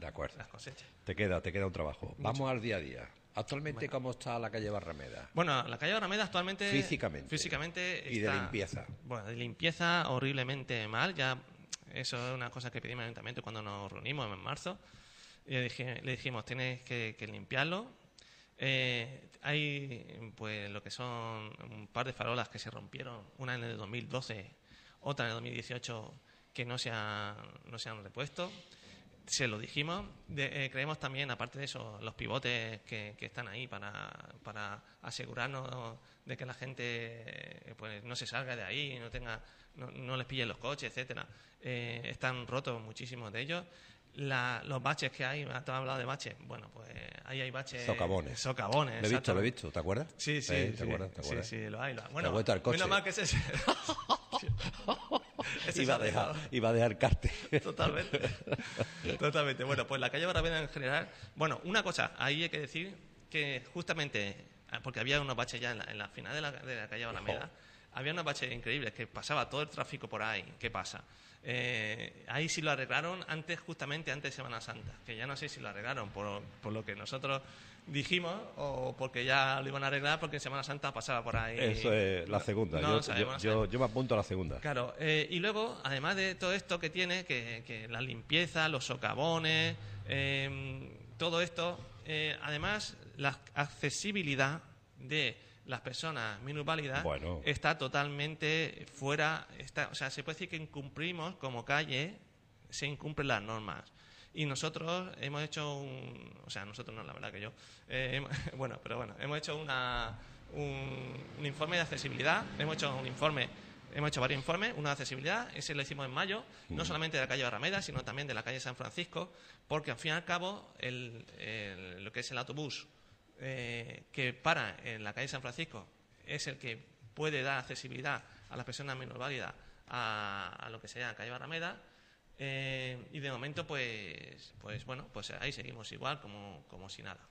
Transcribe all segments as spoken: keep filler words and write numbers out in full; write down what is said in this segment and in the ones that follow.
De acuerdo. las cosechas. Te queda, te queda un trabajo. Mucho. Vamos al día a día. Actualmente, Bueno. ¿cómo está la calle Barrameda? Bueno, la calle Barrameda actualmente... Físicamente. Físicamente Y de está- limpieza. Bueno, de limpieza horriblemente mal. Ya eso es una cosa que pedimos al ayuntamiento cuando nos reunimos en marzo. Y le, dije- le dijimos, tienes que, que limpiarlo. Eh, hay pues lo que son un par de farolas que se rompieron, una en el dos mil doce, otra en el dos mil dieciocho, que no se han, no se han repuesto. Se lo dijimos. De, eh, creemos también, aparte de eso, los pivotes que, que están ahí para, para asegurarnos de que la gente eh, pues no se salga de ahí, no tenga, no, no les pillen los coches, etcétera. Eh, están rotos muchísimos de ellos. La, los baches que hay, has hablado de baches. Bueno, pues ahí hay baches. Socavones. Socavones. Lo he visto, lo he visto. ¿Te acuerdas? Sí, sí, ¿te sí, acuerdas? ¿Te sí, acuerdas? sí, lo hay. Lo hay. Te Bueno, has vuelto al coche. menos mal que ese es. Ese iba, a se ha dejar, dejado. iba a dejar carte. Totalmente. Totalmente. Bueno, pues la calle Barrameda en general. Bueno, una cosa, ahí hay que decir que justamente, porque había unos baches ya en la, en la final de la, de la calle Barrameda, había unos baches increíbles que pasaba todo el tráfico por ahí. ¿Qué pasa? Eh, ahí sí lo arreglaron antes, justamente antes de Semana Santa, que ya no sé si lo arreglaron por, por lo que nosotros dijimos o porque ya lo iban a arreglar porque en Semana Santa pasaba por ahí. Eso es la segunda. No, yo, no sabemos, yo, no yo, sabemos. yo me apunto a la segunda. Claro, eh, y luego, además de todo esto que tiene, que, que la limpieza, los socavones, eh, todo esto, eh, además, la accesibilidad de las personas minusválidas Bueno. está totalmente fuera, está, o sea, se puede decir que incumplimos como calle, se incumplen las normas. Y nosotros hemos hecho un... O sea, nosotros no, la verdad que yo. Eh, hemos- bueno, pero bueno, hemos hecho una, un, un informe de accesibilidad, hemos hecho un informe, hemos hecho varios informes, uno de accesibilidad, ese lo hicimos en mayo, no solamente de la calle Barrameda, sino también de la calle San Francisco, porque al fin y al cabo, el, el- lo que es el autobús eh, que para en la calle San Francisco es el que puede dar accesibilidad a las personas minusválidas a, a lo que sea la calle Barrameda. Eh, y de momento, pues, pues bueno, pues ahí seguimos igual, como, como si nada.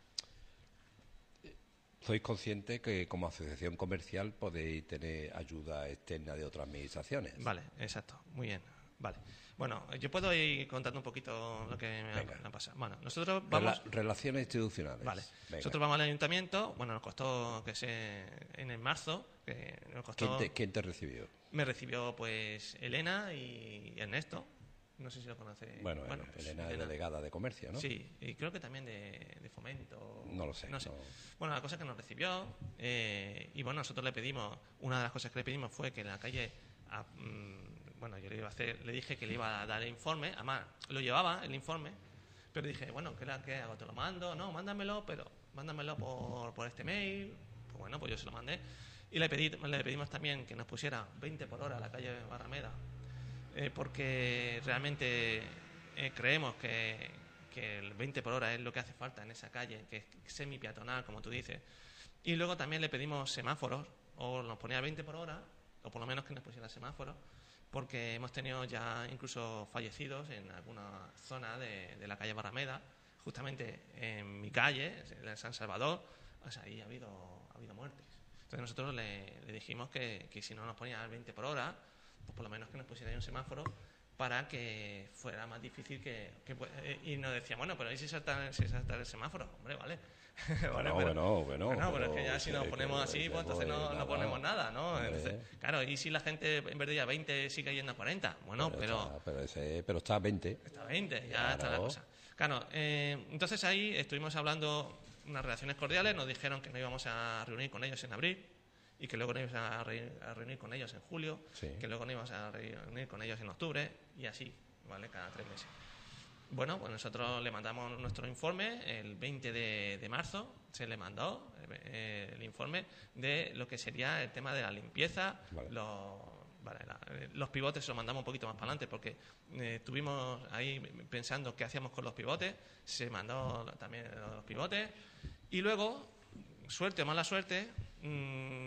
Sois conscientes que como asociación comercial podéis tener ayuda externa de otras administraciones. Vale, exacto, muy bien. Vale. Bueno, yo puedo ir contando un poquito lo que me ha, Venga. me ha pasado. Bueno, nosotros vamos... Rela- relaciones institucionales. Vale. Venga. Nosotros vamos al ayuntamiento, bueno, nos costó que se en el marzo, que nos costó... ¿Quién te, quién te recibió? Me recibió pues Elena y Ernesto. No sé si lo conoce. Bueno, pues, Elena es delegada de comercio, ¿no? Sí, y creo que también de, de fomento. No lo sé, No sé. no. Bueno, la cosa es que nos recibió eh, y bueno, nosotros le pedimos, una de las cosas que le pedimos fue que en la calle, a- mm, bueno, yo le iba a hacer, le dije que le iba a dar el informe, además lo llevaba el informe, pero dije, bueno, ¿qué, la- qué hago? ¿Te lo mando? No, mándamelo, pero mándamelo por, por este mail. Pues bueno, pues yo se lo mandé. Y le, pedí, le pedimos también que nos pusiera veinte por hora a la calle Barrameda, eh, porque realmente eh, creemos que, que el veinte por hora es lo que hace falta en esa calle, que es semi-peatonal, como tú dices. Y luego también le pedimos semáforos, o nos ponía veinte por hora, o por lo menos que nos pusiera semáforos, porque hemos tenido ya incluso fallecidos en alguna zona de, de la calle Barrameda, justamente en mi calle, en San Salvador, o sea, ahí ha habido, ha habido muertes. Entonces nosotros le, le dijimos que, que si no nos ponía el veinte por hora, pues por lo menos que nos pusiera ahí un semáforo para que fuera más difícil que... que eh, y nos decía, bueno, pero ¿y si salta, si salta el semáforo? Hombre, vale. Vale, Bueno, pero- bueno, bueno, Bueno, pero es pero que ya si nos que- ponemos que- así, que pues entonces pues no, no nada. ponemos nada, ¿no? Hombre. Entonces, claro, y si la gente en vez de ir a veinte sigue yendo a cuarenta, bueno, pero... está, pero, ese, pero está a veinte. Está a veinte, ya Claro. está la cosa. Claro, eh, entonces ahí estuvimos hablando unas relaciones cordiales, nos dijeron que nos íbamos a reunir con ellos en abril y que luego nos íbamos a, re- a reunir con ellos en julio, Sí. que luego nos íbamos a reunir con ellos en octubre y así, ¿vale? Cada tres meses. Bueno, pues nosotros le mandamos nuestro informe el veinte de, de marzo, se le mandó eh, el informe de lo que sería el tema de la limpieza, Vale. los, vale, la- eh, los pivotes se los mandamos un poquito más para adelante porque eh, estuvimos ahí pensando qué hacíamos con los pivotes, se mandó también los pivotes y luego, suerte o mala suerte, mmm,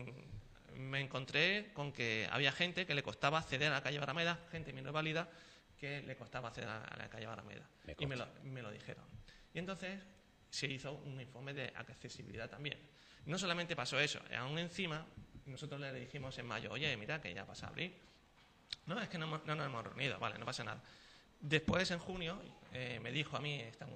me encontré con que había gente que le costaba acceder a la calle Barrameda, gente minusválida, que le costaba acceder a la calle Barrameda. Me y me lo, consta. me lo dijeron. Y entonces se hizo un informe de accesibilidad también. No solamente pasó eso, aún encima nosotros le dijimos en mayo, oye, mira que ya pasa abril. No, es que no, hemos- no nos hemos reunido, vale, no pasa nada. Después, en junio, eh, me dijo a mí esta